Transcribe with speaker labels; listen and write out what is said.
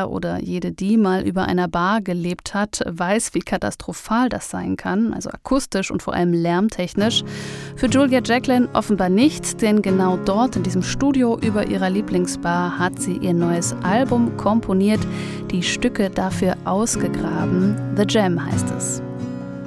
Speaker 1: der oder jede, die mal über einer Bar gelebt hat, weiß, wie katastrophal das sein kann, also akustisch und vor allem lärmtechnisch. Für Julia Jacklin offenbar nicht, denn genau dort in diesem Studio über ihrer Lieblingsbar hat sie ihr neues Album komponiert, die Stücke dafür ausgegraben. The Jam heißt es.